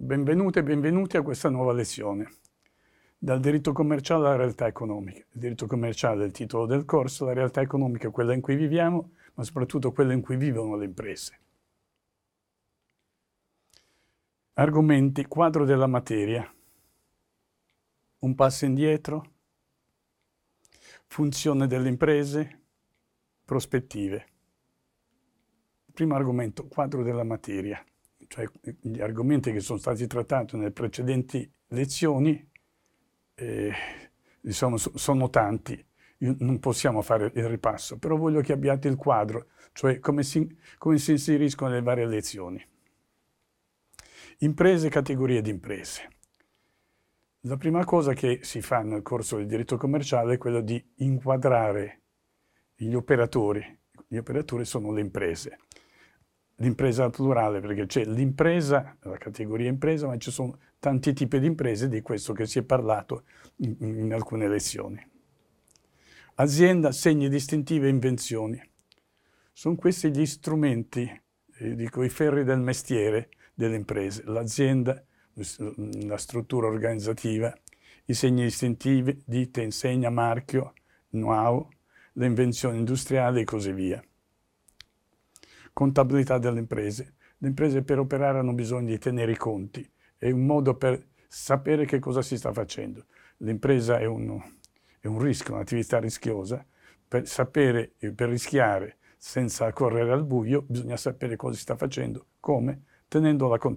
Benvenute e benvenuti a questa nuova lezione. Dal diritto commerciale alla realtà economica. Il diritto commerciale è il titolo del corso, la realtà economica è quella in cui viviamo, ma soprattutto quella in cui vivono le imprese. Argomenti, quadro della materia. Un passo indietro. Funzione delle imprese. Prospettive. Primo argomento, quadro della materia. Cioè gli argomenti che sono stati trattati nelle precedenti lezioni diciamo, sono tanti, non possiamo fare il ripasso, però voglio che abbiate il quadro, cioè come si inseriscono le varie lezioni. Imprese, categorie di imprese. La prima cosa che si fa nel corso del diritto commerciale è quello di inquadrare gli operatori. Gli operatori sono le imprese. L'impresa al plurale, perché c'è l'impresa, la categoria impresa, ma ci sono tanti tipi di imprese, di questo che si è parlato in alcune lezioni. Azienda, segni distintivi e invenzioni. Sono questi gli strumenti, dico i ferri del mestiere delle imprese. L'azienda, la struttura organizzativa, i segni distintivi, ditta, insegna, marchio, know-how, le invenzioni industriali e così via. Contabilità delle imprese. Le imprese per operare hanno bisogno di tenere i conti. È un modo per sapere che cosa si sta facendo. L'impresa è un rischio, un'attività rischiosa. Per sapere e per rischiare senza correre al buio bisogna sapere cosa si sta facendo, come, tenendo